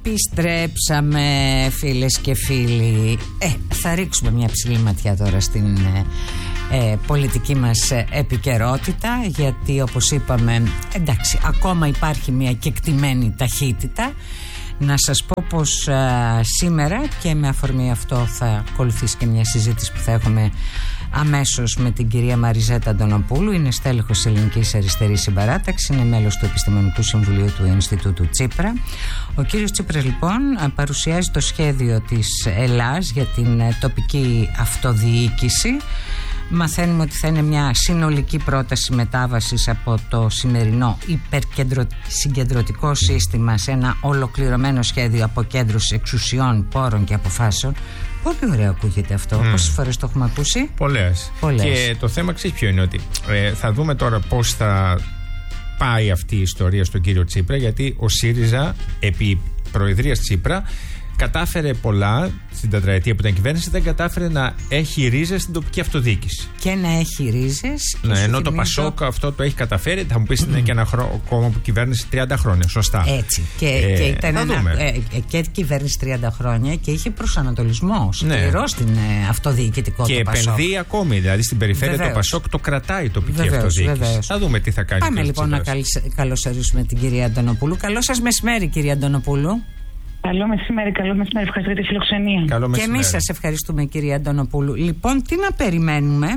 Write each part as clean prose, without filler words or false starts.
Επιστρέψαμε, φίλες και φίλοι. Θα ρίξουμε μια ψηλή ματιά τώρα στην πολιτική μας επικαιρότητα, γιατί όπως είπαμε, εντάξει, ακόμα υπάρχει μια κεκτημένη ταχύτητα. Να σας πω πως σήμερα, και με αφορμή αυτό θα ακολουθήσει και μια συζήτηση που θα έχουμε αμέσως με την κυρία Μαριζέτα Αντωνοπούλου. Είναι στέλεχος Ελληνικής Αριστερής Συμπαράταξης, είναι μέλος του Επιστημονικού Συμβουλίου του Ινστιτούτου Τσίπρα. Ο κύριος Τσίπρας λοιπόν παρουσιάζει το σχέδιο της Ελλάς για την τοπική αυτοδιοίκηση. Μαθαίνουμε ότι θα είναι μια συνολική πρόταση μετάβασης από το σημερινό υπερσυγκεντρωτικό σύστημα σε ένα ολοκληρωμένο σχέδιο αποκέντρωσης εξουσιών, πόρων και αποφάσεων. Πολύ ωραίο ακούγεται αυτό. Πόσες φορές το έχουμε ακούσει? Πολλές. Και το θέμα ξέρεις ποιο είναι, ότι θα δούμε τώρα πώς θα πάει αυτή η ιστορία στον κύριο Τσίπρα, γιατί ο ΣΥΡΙΖΑ επί προεδρίας Τσίπρα κατάφερε πολλά στην τετραετία που ήταν κυβέρνηση, δεν κατάφερε να έχει ρίζες στην τοπική αυτοδιοίκηση. Και να έχει ρίζες. Ναι, ενώ το ΠΑΣΟΚ αυτό το έχει καταφέρει. Θα μου πεις είναι και ένα κόμμα που κυβέρνησε 30 χρόνια. Σωστά. Έτσι. Και ήταν και κυβέρνηση 30 χρόνια και είχε προσανατολισμό σκληρό στην αυτοδιοικητικό και το ΠΑΣΟΚ. Και επενδύει ακόμη. Δηλαδή στην περιφέρεια το ΠΑΣΟΚ το κρατάει η τοπική αυτοδιοίκηση. Θα δούμε τι θα κάνει. Πάμε λοιπόν να καλωσορίσουμε την κυρία Αντωνοπούλου. Καλό σας μεσημέρι, κυρία Αντωνοπούλου. Καλό μεσημέρι, ευχαριστώ για τη φιλοξενία. Και εμείς σας ευχαριστούμε, κυρία Αντωνοπούλου. Λοιπόν, τι να περιμένουμε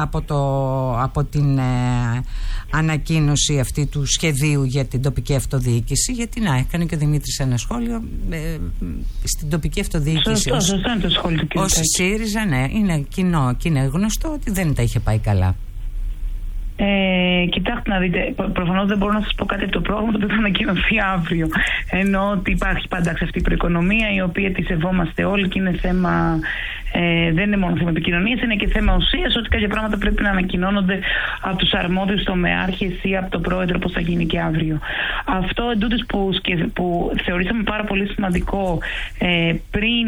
από την ανακοίνωση αυτή του σχεδίου για την τοπική αυτοδιοίκηση? Γιατί να έκανε και ο Δημήτρης ένα σχόλιο στην τοπική αυτοδιοίκηση. Σωστό είναι το σχόλιο του κ. Ως ΣΥΡΙΖΑ, ναι, είναι κοινό και είναι γνωστό ότι δεν τα είχε πάει καλά. Κοιτάξτε να δείτε, προφανώς δεν μπορώ να σας πω κάτι από το πρόγραμμα το οποίο θα ανακοινωθεί αύριο. Ενώ ότι υπάρχει πάντα αυτή η προοικονομία, η οποία τη σεβόμαστε όλοι και είναι θέμα, δεν είναι μόνο θέμα επικοινωνίας, είναι και θέμα ουσίας, ότι κάποια πράγματα πρέπει να ανακοινώνονται από τους αρμόδιους τομεάρχες ή από τον πρόεδρο, όπως θα γίνει και αύριο. Αυτό εντούτοις που θεωρήσαμε πάρα πολύ σημαντικό πριν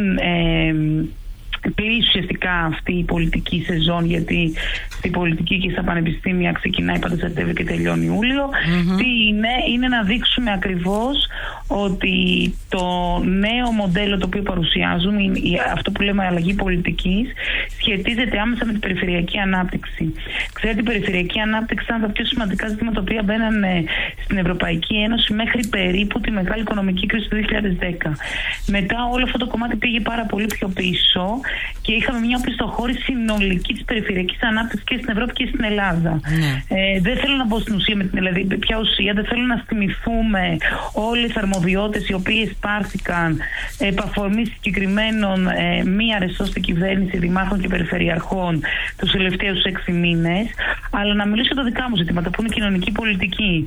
κλείσει ουσιαστικά αυτή η πολιτική σεζόν, γιατί στην πολιτική και στα πανεπιστήμια ξεκινάει πάντα Σεπτέμβριο και τελειώνει Ιούλιο. Τι είναι να δείξουμε ακριβώς ότι το νέο μοντέλο το οποίο παρουσιάζουμε, αυτό που λέμε αλλαγή πολιτικής, σχετίζεται άμεσα με την περιφερειακή ανάπτυξη. Ξέρετε, η περιφερειακή ανάπτυξη ήταν τα πιο σημαντικά ζητήματα τα οποία μπαίνανε στην Ευρωπαϊκή Ένωση μέχρι περίπου τη μεγάλη οικονομική κρίση του 2010. Μετά όλο αυτό το κομμάτι πήγε πάρα πολύ πιο πίσω και είχαμε μια οπισθοχώρηση συνολική της περιφερειακής ανάπτυξης και στην Ευρώπη και στην Ελλάδα. Δεν θέλω να μπω στην ουσία με την Ελλάδα, ποια ουσία, δεν θέλω να θυμηθούμε όλες τις αρμοδιότητες οι οποίες πάρθηκαν επ' αφορμή συγκεκριμένων μη αρεστών στην κυβέρνηση δημάρχων και περιφερειαρχών τους τελευταίους 6 μήνες, αλλά να μιλήσω για τα δικά μου ζητήματα που είναι κοινωνική πολιτική.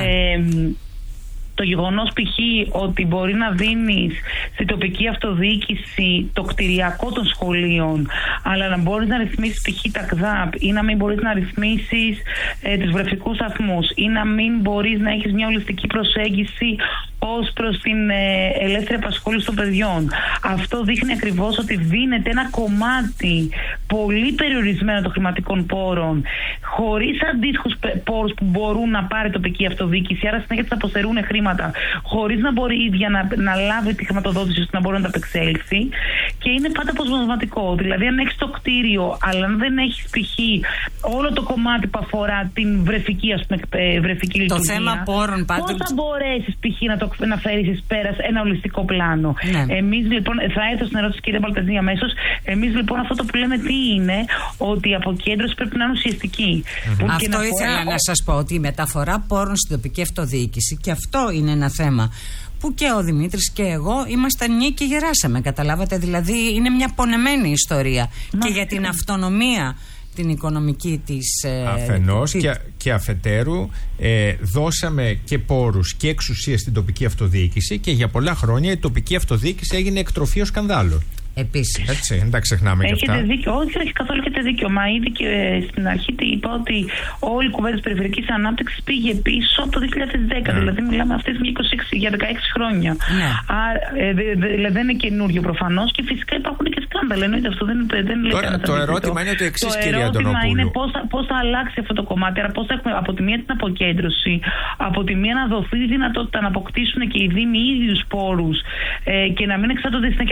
Το γεγονός π.χ. ότι μπορεί να δίνεις στην τοπική αυτοδιοίκηση το κτηριακό των σχολείων, αλλά να μπορείς να ρυθμίσεις π.χ. τα ΚΔΑΠ ή να μην μπορείς να ρυθμίσεις τους βρεφικούς σταθμούς ή να μην μπορείς να έχεις μια ολιστική προσέγγιση ως προς την ελεύθερη απασχόληση των παιδιών. Αυτό δείχνει ακριβώς ότι δίνεται ένα κομμάτι πολύ περιορισμένο των χρηματικών πόρων, χωρίς αντίστοιχους πόρους που μπορούν να πάρει η τοπική αυτοδιοίκηση, άρα συνέχεια θα αποστερούν χρήματα, χωρίς να μπορεί η ίδια να λάβει τη χρηματοδότηση ώστε να μπορεί να τα απεξέλθει. Και είναι πάντα αποσπασματικό. Δηλαδή, αν έχεις το κτίριο, αλλά αν δεν έχεις π.χ. όλο το κομμάτι που αφορά την βρεφική λειτουργία. Το θέμα πόρων πάντως. Πώς θα μπορέσεις π.χ. να φέρεις εις πέρας ένα ολιστικό πλάνο? Εμείς λοιπόν, θα έρθω στην ερώτηση κυρία Μπαλταζή αμέσως. Εμείς λοιπόν αυτό το που λέμε τι είναι, ότι η αποκέντρωση πρέπει να είναι ουσιαστική. Αυτό ήθελα να σας πω, ότι η μεταφορά πόρων στην τοπική αυτοδιοίκηση, και αυτό είναι ένα θέμα που και ο Δημήτρης και εγώ ήμασταν νέοι και γεράσαμε, καταλάβατε, δηλαδή είναι μια πονεμένη ιστορία και για την αυτονομία την οικονομική της αφενός και αφετέρου δώσαμε και πόρους και εξουσία στην τοπική αυτοδιοίκηση και για πολλά χρόνια η τοπική αυτοδιοίκηση έγινε εκτροφείο σκανδάλου. Επίσης. Έτσι, δεν τα ξεχνάμε και αυτά. Έχετε δίκιο, όχι καθόλου έχετε δίκιο. Μα ήδη και στην αρχή είπα ότι όλη η κουβέντα της περιφερειακής ανάπτυξης πήγε πίσω από το 2010. Δηλαδή, μιλάμε αυτές για 16 χρόνια. Άρα, δηλαδή δεν είναι καινούριο προφανώς και φυσικά υπάρχουν και σκάνδαλο. Εννοείται αυτό δεν λέει. Τώρα το ερώτημα είναι το εξής, κυρία Αντωνοπούλου. Το ερώτημα είναι πώς θα αλλάξει αυτό το κομμάτι. Άρα πώς θα έχουμε από τη μία την αποκέντρωση, από τη μία να δοθεί η δυνατότητα να αποκτήσουν και οι δήμοι ίδιους πόρους και να μην εξαρτώνται συνέχεια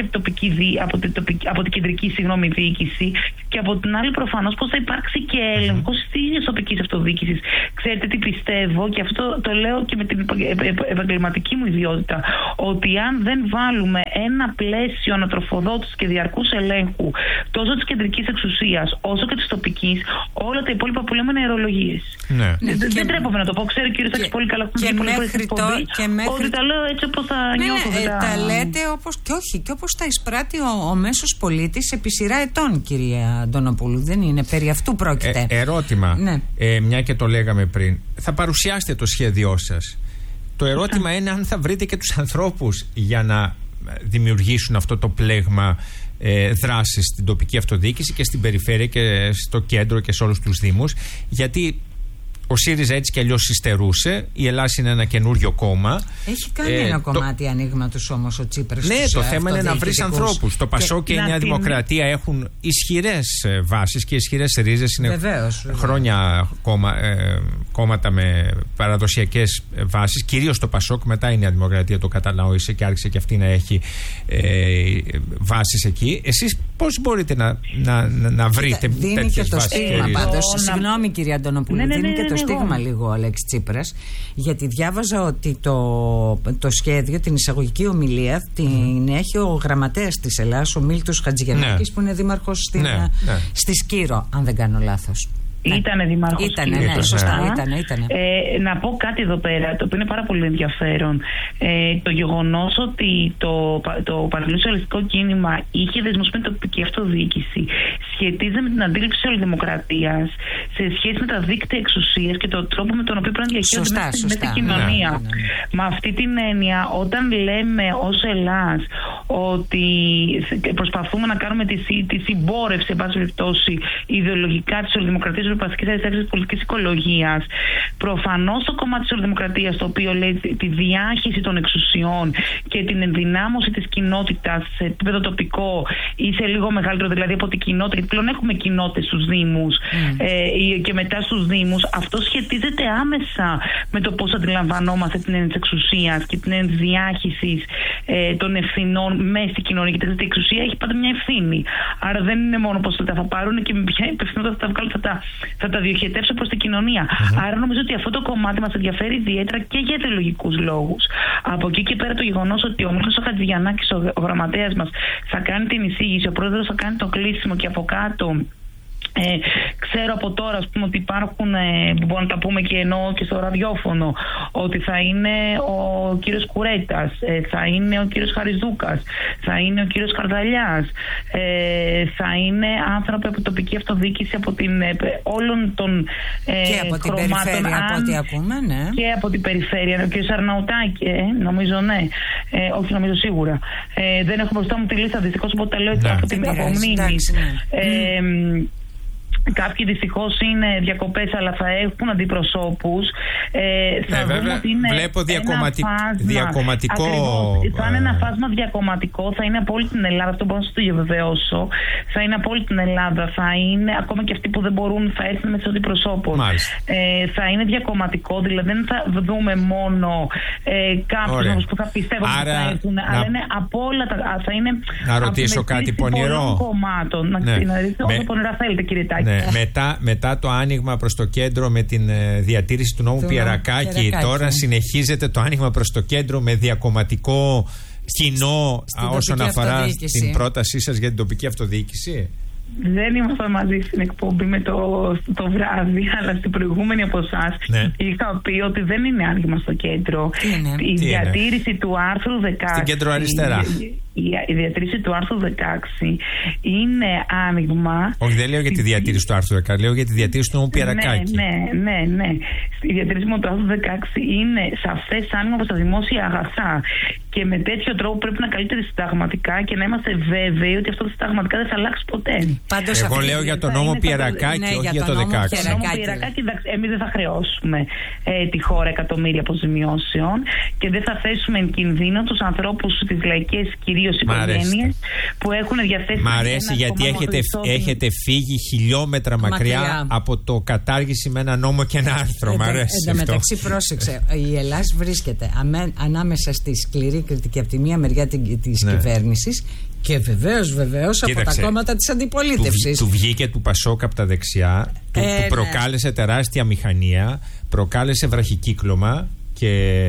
από την κεντρική διοίκηση, και από την άλλη προφανώς πώς θα υπάρξει και έλεγχος της ίδιας τοπικής αυτοδιοίκησης. Ξέρετε τι πιστεύω, και αυτό το λέω και με την επαγγελματική μου ιδιότητα, ότι αν δεν βάλουμε ένα πλαίσιο ανατροφοδότησης και διαρκούς ελέγχου τόσο της κεντρικής εξουσίας όσο και της τοπικής, όλα τα υπόλοιπα που λέμε είναι αερολογίες. Ναι. Δεν τρέπομαι να το πω. Ξέρω ο κύριος Άκης πολύ καλά που είναι πολύ εκπομπή, ότι τα λέω έτσι όπως θα νιώθω. Τα λέτε και όπως τα εισπράττει ο μέσος πολίτης επί σειρά ετών, κυρία Αντωνοπούλου. Δεν είναι περί αυτού πρόκειται. Ερώτημα, μια και το λέγαμε πριν. Θα παρουσιάσετε το σχέδιό σας. Το ερώτημα είναι αν θα βρείτε και τους ανθρώπους για να δημιουργήσουν αυτό το πλέγμα δράσης στην τοπική αυτοδιοίκηση και στην περιφέρεια και στο κέντρο και σε όλους τους δήμους. Γιατί ο ΣΥΡΙΖΑ έτσι κι αλλιώς υστερούσε. Η Ελλάδα είναι ένα καινούριο κόμμα. Έχει κάνει ένα κομμάτι ανοίγματος όμως ο Τσίπρας. Ναι, το θέμα είναι να βρεις ανθρώπους. Το ΠΑΣΟΚ και η Νέα Δημοκρατία έχουν ισχυρές βάσεις και ισχυρές ρίζες. Είναι βεβαίως. Χρόνια κόμματα με παραδοσιακές βάσεις. Κυρίως το ΠΑΣΟΚ. Μετά η Νέα Δημοκρατία το κατανόησε και άρχισε και αυτή να έχει βάσεις εκεί. Εσείς πώς μπορείτε να βρείτε τέτοιες βάσεις? Συγγνώμη, κυρία Αντωνοπούλου. Το στίγμα λίγο ο Αλέξης Τσίπρας, γιατί διάβαζα ότι το σχέδιο, την εισαγωγική ομιλία την έχει ο γραμματέας της Ελλάδας, ο Μίλτος Χατζηγιαννάκης, που είναι δήμαρχος στη Σκύρο, αν δεν κάνω λάθος. Ήτανε δημάρχος. Ήτανε, σωστά. Να πω κάτι εδώ πέρα, το οποίο είναι πάρα πολύ ενδιαφέρον. Το γεγονός ότι το Πανελλήνιο Σοσιαλιστικό Κίνημα είχε δεσμούς με την τοπική αυτοδιοίκηση σχετίζεται με την αντίληψη της δημοκρατίας σε σχέση με τα δίκτυα εξουσίας και τον τρόπο με τον οποίο πρέπει να διαχειρίζονται μέσα στην κοινωνία. Με αυτή την έννοια, όταν λέμε ως Ελλάς ότι προσπαθούμε να κάνουμε τη συμπόρευση, εν πάση περιπτώσει, ιδεολογικά της δημοκρατίας με βασικές αριστερές της πολιτικής οικολογίας, προφανώς το κομμάτι της δημοκρατίας, το οποίο λέει τη διάχυση των εξουσιών και την ενδυνάμωση της κοινότητας σε επίπεδο τοπικό ή σε λίγο μεγαλύτερο, δηλαδή από την κοινότητα, γιατί πλέον έχουμε κοινότητες στους Δήμους και μετά στους Δήμους, αυτό σχετίζεται άμεσα με το πώς αντιλαμβανόμαστε την έννοια της εξουσίας και την έννοια της διάχυσης των ευθυνών μέσα στην κοινωνία. Γιατί η εξουσία έχει πάντα μια ευθύνη. Άρα δεν είναι μόνο πώς θα πάρουν και με ποια υπευθυνότητα θα τα βγάλουν, θα τα διοχετεύσω προς την κοινωνία. Άρα νομίζω ότι αυτό το κομμάτι μας ενδιαφέρει ιδιαίτερα και για ιδεολογικούς λόγους. Από εκεί και πέρα το γεγονός ότι ο Μίλτος Χατζηγιαννάκης, ο γραμματέας μας, θα κάνει την εισήγηση, ο πρόεδρος θα κάνει το κλείσιμο και από κάτω. Ξέρω από τώρα, ας πούμε, ότι υπάρχουν, μπορούμε να τα πούμε και εννοώ και στο ραδιόφωνο, ότι θα είναι ο κύριος Κουρέτας, θα είναι ο κύριος Χαριζούκας, θα είναι ο κύριος Καρδαλιάς, θα είναι άνθρωποι από τοπική αυτοδιοίκηση από όλων των και από την περιφέρεια, από ό,τι ακούμε, ναι. Και από την περιφέρεια, ο κύριος Αρναουτάκη, νομίζω, ναι. Όχι, νομίζω σίγουρα. Δεν έχω μπροστά μου τη λίστα, δυστυχώς, οπότε τα λέω από την απομνήμης. Κάποιοι δυστυχώς είναι διακοπές, αλλά θα έχουν αντιπροσώπους. Θα δούμε ότι είναι βλέπω διακομματικό. Θα είναι ένα φάσμα διακομματικό, θα είναι από όλη την Ελλάδα, αυτό μπορώ να σας το διαβεβαιώσω. Θα είναι από όλη την Ελλάδα, θα είναι ακόμα και αυτοί που δεν μπορούν, θα έρθουν με τους αντιπροσώπους. Θα είναι διακομματικό, δηλαδή δεν θα δούμε μόνο κάποιους που θα πιστεύουν ότι θα έρθουν, αλλά είναι από όλα τα. Θα είναι να ρωτήσω κάτι πονηρό. Κομμάτων. Να ρωτήσω όσο πονηρά θέλετε, κύριε Τάκη. Μετά το άνοιγμα προς το κέντρο με την διατήρηση του νόμου Πιερακάκη, τώρα συνεχίζεται το άνοιγμα προς το κέντρο με διακομματικό κοινό όσον αφορά την πρότασή σας για την τοπική αυτοδιοίκηση. Δεν ήμασταν μαζί στην εκπομπή με το βράδυ, αλλά στην προηγούμενη από εσάς είχα πει ότι δεν είναι άνοιγμα στο κέντρο. Η διατήρηση του άρθρου 16. Στην κέντρο αριστερά. Η διατήρηση του άρθρου 16 είναι άνοιγμα. Όχι, δεν λέω για τη διατήρηση του άρθρου 16, λέω για τη διατήρηση του νόμου Πιερακάκη. Ναι. Η διατήρηση του άρθρου 16 είναι σαφές άνοιγμα προς τα δημόσια αγαθά. Και με τέτοιο τρόπο πρέπει να καλείται συνταγματικά και να είμαστε βέβαιοι ότι αυτό το συνταγματικά δεν θα αλλάξει ποτέ. Εγώ λέω για τον νόμο Πιερακάκη, όχι για το 16. Το νόμο Πιερακάκη, εμείς δεν θα χρεώσουμε τη χώρα εκατομμύρια αποζημιώσεων και δεν θα θέσουμε εν κινδύνο τους ανθρώπους, τις λαϊκές κυρίως κυρίως οικογένειες που έχουν διαθέσει. Μ' αρέσει γιατί έχετε φύγει χιλιόμετρα μακριά από το κατάργηση με ένα νόμο και ένα άρθρο. Μ' αρέσει. Εν τω μεταξύ, πρόσεξε, η Ελλάδα βρίσκεται ανάμεσα στη σκληρή κριτική από τη μία μεριά της κυβέρνησης και βεβαίως από τα κόμματα της αντιπολίτευσης. Του βγήκε του Πασόκ από τα δεξιά, του προκάλεσε τεράστια μηχανία, προκάλεσε βραχικύκλωμα και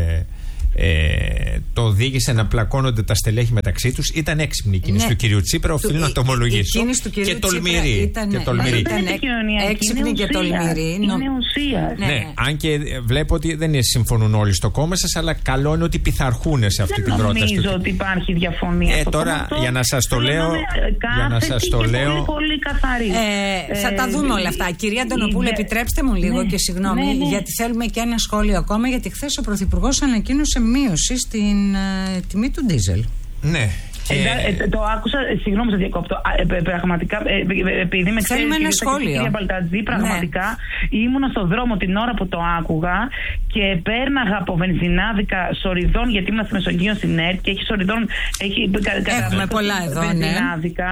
το οδήγησε να πλακώνονται τα στελέχη μεταξύ τους. Ήταν έξυπνη η κίνηση του κυρίου Τσίπρα, οφείλω να το ομολογήσω. Και τολμηρή. Ήταν έξυπνη και τολμηρή. Είναι ουσία. Ναι, αν και βλέπω ότι δεν συμφωνούν όλοι στο κόμμα σας, αλλά καλό είναι ότι πειθαρχούν σε αυτή την πρόταση. Δεν νομίζω ότι υπάρχει διαφωνία. Τώρα, για να σας το λέω. Πολύ καθαρή. Θα τα δούμε όλα αυτά. Κυρία Αντωνοπούλου, επιτρέψτε μου λίγο και συγγνώμη, γιατί θέλουμε και ένα σχόλιο ακόμα, γιατί χθες ο Πρωθυπουργός ανακοίνωσε μείωση στην τιμή του ντίζελ. Ναι. Το άκουσα, συγγνώμη σε διακόπτω. Πραγματικά, επειδή με ξέρει ένα σχόλιο. Κυρία Μπαλτατζή, πραγματικά ήμουνα στον δρόμο την ώρα που το άκουγα και πέρναγα από βενζινάδικα σοριδών, γιατί ήμουν στη Μεσογείο στην ΕΡΤ και έχει σοριδών. Έχουμε πολλά εδώ, βενζινάδικα.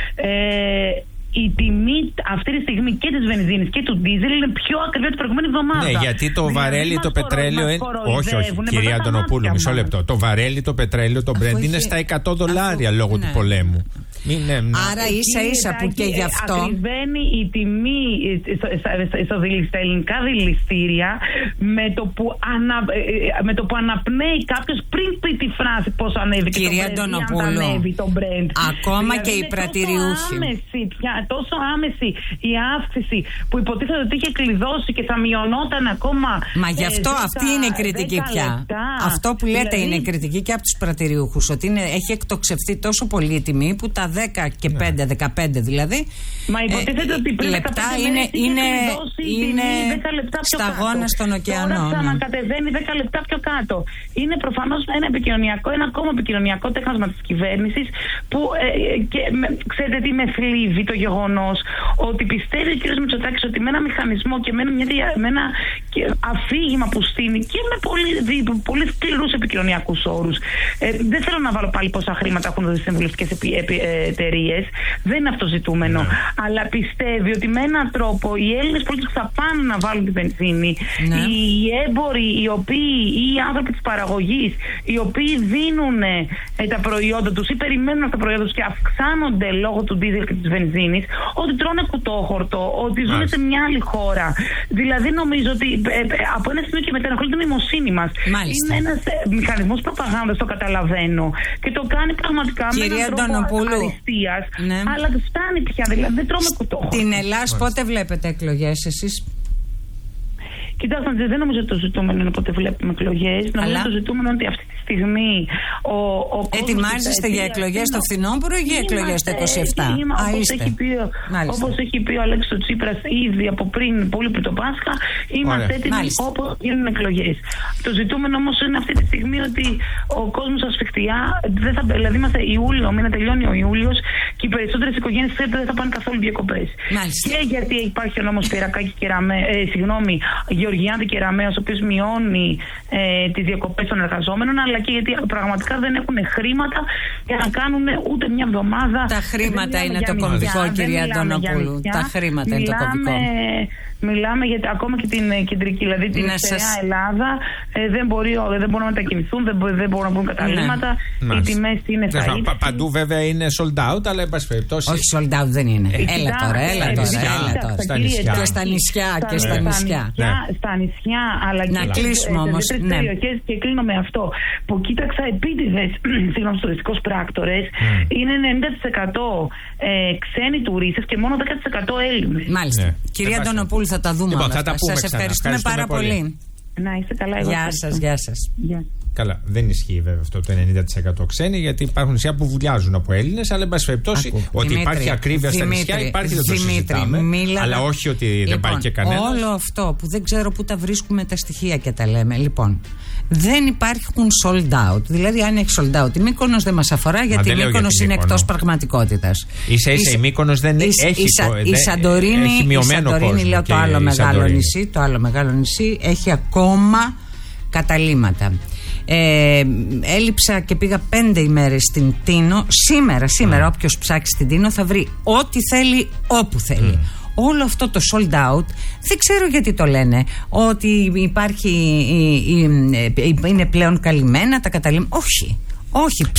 Η τιμή αυτή τη στιγμή και της βενζίνης και του ντίζελ είναι πιο ακριβή από την προηγούμενη εβδομάδα. Ναι, γιατί το βαρέλι, το πετρέλαιο. Όχι, κυρία Αντωνοπούλου, μισό λεπτό. Το βαρέλι, το πετρέλαιο, το Brent είναι στα $100 λόγω του πολέμου. Άρα ίσα που και γι' αυτό ακριβένει η τιμή στα ελληνικά δηληστήρια με το που αναπνέει κάποιος πριν πει τη φράση πώς ανέβηκε. Κυρία Αντωνοπούλου, ακόμα και οι πρατηριούχοι, τόσο άμεση η αύξηση που υποτίθεται ότι είχε κλειδώσει και θα μειωνόταν ακόμα. Μα γι' αυτό αυτή είναι η κριτική πια. Αυτό που λέτε είναι η κριτική και από τους πρατηριούχους, ότι έχει εκτοξευθεί τόσο πολύ η τιμή που τα 10 και 5, 15 δηλαδή. Μα υποτίθεται ότι πριν λεπτά είναι σταγόνα στον ωκεανό. Τώρα ξανακατεβαίνει 10 λεπτά πιο κάτω. Είναι προφανώς ένα ακόμα επικοινωνιακό τέχνασμα της κυβέρνησης που ξέρετε τι με θλίβει το γεγονός ότι πιστεύει ο κ. Μητσοτάκης ότι με ένα μηχανισμό και με ένα αφήγημα που στείνει και με πολύ σκληρούς επικοινωνιακούς όρους. Δεν θέλω να βάλω πάλι πόσα χρήματα έχουν δώσει συμβουλευτικές εταιρείες. Δεν είναι αυτό ζητούμενο. Αλλά πιστεύει ότι με έναν τρόπο οι Έλληνες πολίτες που θα πάνε να βάλουν τη βενζίνη, οι έμποροι, οι άνθρωποι της παραγωγής, οι οποίοι δίνουν τα προϊόντα τους ή περιμένουν τα προϊόντα τους και αυξάνονται λόγω του ντίζελ και της βενζίνης, ότι τρώνε κουτόχορτο, ότι ζουν σε μια άλλη χώρα. Δηλαδή νομίζω ότι από ένα σημείο και μετά ενοχλεί την νοημοσύνη μας. Είναι ένας μηχανισμός προπαγάνδας, το καταλαβαίνω. Και το κάνει πραγματικά με έναν τρόπο αριστείας. Αλλά δεν φτάνει πια, δηλαδή δεν τρώμε κουτόχορτο. Την Ελλάδα πότε βλέπετε εκλογές εσείς? Κοιτάξτε, δεν νομίζω ότι το ζητούμενο είναι πότε βλέπουμε εκλογές. Νομίζω ότι το ζητούμενο είναι ότι αυτή τη στιγμή ο ετοιμάζεστε για εκλογές στο φθινόπωρο ή για εκλογές το 27? Όπως έχει πει ο Αλέξης Τσίπρας ήδη από πριν, πολύ πριν το Πάσχα, είμαστε έτοιμοι όπως γίνουν εκλογές. Το ζητούμενο όμως είναι αυτή τη στιγμή ότι ο κόσμος ασφιχτιά, δηλαδή είμαστε Ιούλιο, μήνα τελειώνει ο Ιούλιος και οι περισσότερες οικογένειες δεν θα πάνε καθόλου διακοπές. Και γιατί υπάρχει ο νόμος Πυρακάκη και Γεωργιάδη και Ραμαίος, ο οποίος μειώνει τις διακοπές των εργαζόμενων, αλλά και γιατί πραγματικά δεν έχουν χρήματα για να κάνουν ούτε μια εβδομάδα. Τα χρήματα είναι το κομβικό, κυρία Αντωνοπούλου. Τα χρήματα είναι το κομβικό. Μιλάμε για ακόμα και την κεντρική, δηλαδή την Νέα Ελλάδα. Δεν μπορούν να μετακινηθούν, δεν μπορούν να μπουν καταλήμματα. Οι τιμές είναι φαΐτες. Παντού βέβαια είναι sold out, αλλά εν πάση περιπτώσει. Όχι, sold out δεν είναι. Έλα τώρα. Στα νησιά. Και στα νησιά. Στα νησιά, αλλά και να κλείσουμε όμως. Σε περιοχές, και κλείνω με αυτό. Που κοίταξα επίτηδες, συγγνώμη, στους τουριστικούς πράκτορες, είναι 90% ξένοι τουρίστες και μόνο 10% Έλληνες. Μάλιστα. Κυρία Αντωνοπούλου, θα τα δούμε όλα αυτά. Σας ευχαριστούμε πάρα πολύ. Να είστε καλά. Γεια σας. Καλά, δεν ισχύει βέβαια αυτό το 90% ξένοι, γιατί υπάρχουν νησιά που βουλιάζουν από Έλληνες, αλλά εν πάση περιπτώσει ότι υπάρχει ακρίβεια στα νησιά, υπάρχει, δεν το συζητάμε. Αλλά όχι ότι δεν πάει και κανένα. Όλο αυτό που δεν ξέρω πού τα βρίσκουμε τα στοιχεία και τα λέμε. Λοιπόν, δεν υπάρχουν sold out. Δηλαδή, αν έχει sold out, η Μύκονος δεν μας αφορά, γιατί η Μύκονος είναι εκτός πραγματικότητας. Ίσα-ίσα η Μύκονος δεν έχει. Η Σαντορίνη, λέω το άλλο μεγάλο νησί, έχει ακόμα καταλύματα. Έλειψα και πήγα 5 ημέρες στην Τίνο. Σήμερα όποιος ψάξει στην Τίνο θα βρει ό,τι θέλει όπου θέλει. Όλο αυτό το sold out δεν ξέρω γιατί το λένε, ότι είναι πλέον καλυμμένα τα καταλήμματα. Όχι,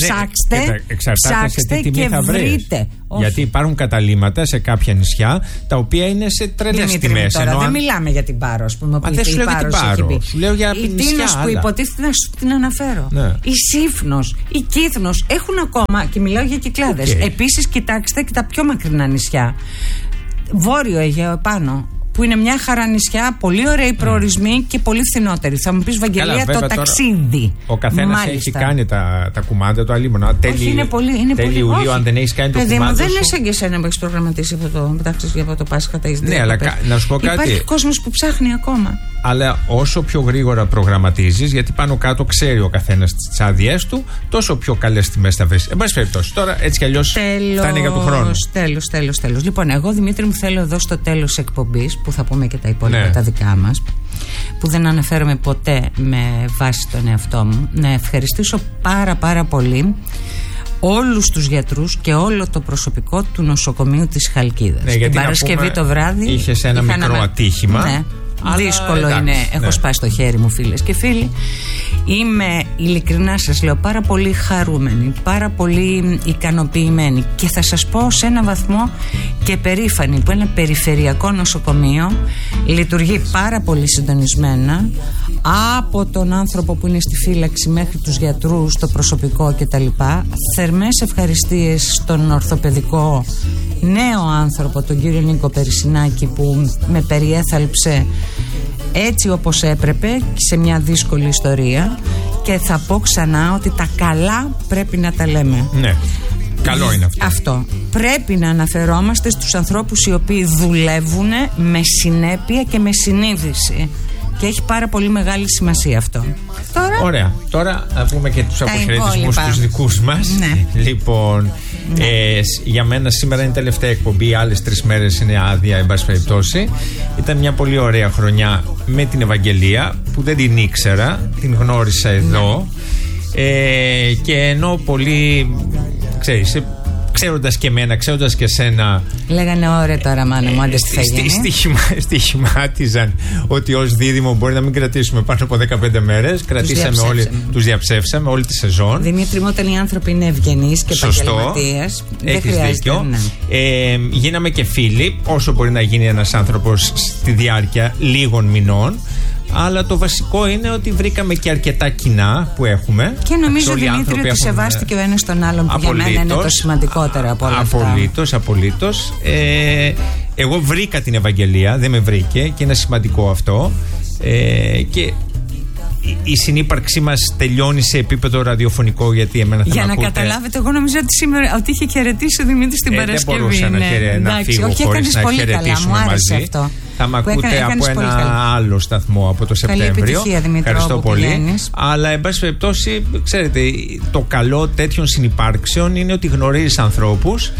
ψάξτε και βρείτε. Γιατί υπάρχουν καταλύματα σε κάποια νησιά τα οποία είναι σε τρελές τιμές. Τώρα δεν μιλάμε για την Πάρο, ας πούμε. Δεν σου λέω για την Πάρο. Σου λέω για η Τίνος που υποτίθεται, να σου την αναφέρω. Ναι. Η Σύφνος, η Κύθνος έχουν ακόμα, και μιλάω για Κυκλάδες. Επίσης, κοιτάξτε και τα πιο μακρινά νησιά. Βόρειο Αιγαίο επάνω, που είναι μια χαρά νησιά, πολύ ωραίοι προορισμοί και πολύ φθηνότεροι. Θα μου πεις, Βαγγελία, το ταξίδι. Ο καθένας έχει κάνει τα κουμάντα του αλίμονα. Είναι πολύ Ιουλίου, αν δεν έχεις κάνει το κουμάντα σου. Δεν είναι σαν και εσένα που έχεις προγραμματίσει από το Πάσχα τα Ισδία. Ναι, αλλά να σου πω κάτι. Υπάρχει κόσμος που ψάχνει ακόμα. Αλλά όσο πιο γρήγορα προγραμματίζεις, γιατί πάνω κάτω ξέρει ο καθένας τις άδειές του, τόσο πιο καλές τιμές θα βρεις. Εν πάση περιπτώσει, τώρα έτσι κι αλλιώς φτάνει για του χρόνου. Τέλος. Λοιπόν, εγώ, Δημήτρη μου, θέλω εδώ στο τέλος εκπομπής, που θα πούμε και τα υπόλοιπα τα δικά μας, που δεν αναφέρομαι ποτέ με βάση τον εαυτό μου, να ευχαριστήσω πάρα πολύ όλους τους γιατρούς και όλο το προσωπικό του νοσοκομείου της Χαλκίδας. Την Παρασκευή το βράδυ είχες ένα μικρό ατύχημα. Ναι. Δύσκολο είναι. Έχω σπάσει το χέρι μου, φίλες και φίλοι. Είμαι, ειλικρινά σας λέω, πάρα πολύ χαρούμενη, πάρα πολύ ικανοποιημένη και θα σας πω σε ένα βαθμό και περήφανη που ένα περιφερειακό νοσοκομείο λειτουργεί πάρα πολύ συντονισμένα, από τον άνθρωπο που είναι στη φύλαξη μέχρι τους γιατρούς, το προσωπικό κτλ. Θερμές ευχαριστίες στον ορθοπαιδικό νέο άνθρωπο, τον κύριο Νίκο Περισσινάκη, που με περιέθαλψε έτσι όπως έπρεπε σε μια δύσκολη ιστορία, και θα πω ξανά ότι τα καλά πρέπει να τα λέμε. Ναι, καλό είναι αυτό. Πρέπει να αναφερόμαστε στους ανθρώπους οι οποίοι δουλεύουν με συνέπεια και με συνείδηση. Και έχει πάρα πολύ μεγάλη σημασία αυτό. Ωραία. Τώρα να πούμε και τους αποχαιρετισμούς τους δικούς μας. Ναι. Λοιπόν, για μένα σήμερα είναι η τελευταία εκπομπή. Άλλες 3 μέρες είναι άδεια, εν πάση περιπτώσει. Ήταν μια πολύ ωραία χρονιά με την Ευαγγελία, που δεν την ήξερα. Την γνώρισα εδώ. Και ενώ πολύ, ξέρεις, ξέροντας και εμένα, ξέροντας και σένα. Λέγανε ωραία τώρα, μάνα μου, άντε τι θα γίνει. Στοιχημάτιζαν ότι ως δίδυμο μπορεί να μην κρατήσουμε πάνω από 15 μέρες. Κρατήσαμε όλοι, τους διαψεύσαμε όλη τη σεζόν. Δημήτρη μου, όταν οι άνθρωποι είναι ευγενείς και επαγγελματίες, δεν χρειάζεται. Γίναμε και φίλοι, όσο μπορεί να γίνει ένας άνθρωπος στη διάρκεια λίγων μηνών. Αλλά το βασικό είναι ότι βρήκαμε και αρκετά κοινά που έχουμε. Και νομίζω, Δημήτρη, ότι σεβάστηκε ο ένας τον άλλον, που για μένα είναι το σημαντικότερο από όλα αυτά. Απολύτως. Εγώ βρήκα την Ευαγγελία, δεν με βρήκε, και είναι σημαντικό αυτό. Και η συνύπαρξή μας τελειώνει σε επίπεδο ραδιοφωνικό, γιατί εμένα θα να καταλάβετε, εγώ νομίζω ότι σήμερα ότι είχε χαιρετήσει ο Δημήτρης την Παρασκευή. Δεν μπορούσα να φύγω χωρίς να χαιρετήσουμε μαζί. Αυτό. Θα με ακούτε από ένα άλλο σταθμό από το Σεπτέμβριο. Καλή επιτυχία, Δημήτρη. Ευχαριστώ πολύ. Αλλά, εν πάση περιπτώσει, ξέρετε, το καλό τέτοιων συνυπάρξεων είναι ότι γνωρίζεις ανθρώπους.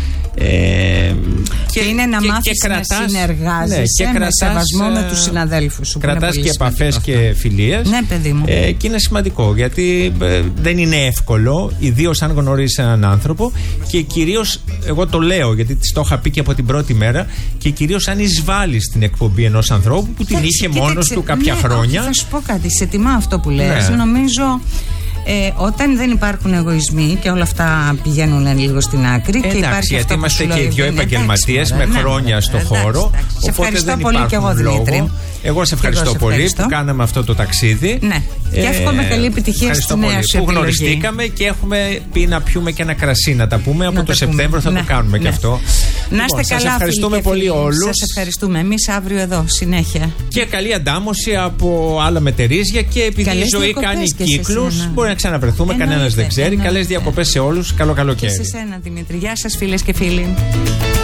Και είναι να μάθεις να συνεργάζεσαι με σεβασμό με τους συναδέλφους σου. Κρατάς και επαφές και φιλίες. Ναι, παιδί μου. Και είναι σημαντικό, γιατί δεν είναι εύκολο, ιδίως αν γνωρίζεις έναν άνθρωπο, και κυρίως, εγώ το λέω γιατί της το είχα πει και από την πρώτη μέρα, και κυρίως αν εισβάλλεις στην εκπομπή ενός ανθρώπου που την είχε μόνος του κάποια χρόνια. Θα σου πω κάτι, σε τιμά αυτό που λες. Νομίζω όταν δεν υπάρχουν εγωισμοί και όλα αυτά πηγαίνουν λίγο στην άκρη, και υπάρχει γιατί είμαστε και οι δυο επαγγελματίες με χρόνια στο χώρο. Σε ευχαριστώ πολύ και εγώ, Δημήτρη. Εγώ σε ευχαριστώ πολύ που κάναμε αυτό το ταξίδι. Ναι. Και εύχομαι καλή επιτυχία στη νέα σου επιλογή. Που γνωριστήκαμε και έχουμε πει να πιούμε και ένα κρασί, να τα πούμε. Από το Σεπτέμβριο θα το κάνουμε και αυτό. Να είστε καλά. Σας ευχαριστούμε πολύ όλους. Σας ευχαριστούμε. Εμείς αύριο εδώ, συνέχεια. Και καλή αντάμωση από άλλα μετερίζια, και επειδή η ζωή κάνει κύκλους, μπορεί να ξαναβρεθούμε. Κανένας δεν ξέρει. Καλές διακοπές σε όλους. Καλό καλοκαίρι. Και σε σένα, Δημήτρη. Γεια σας, φίλες και φίλοι.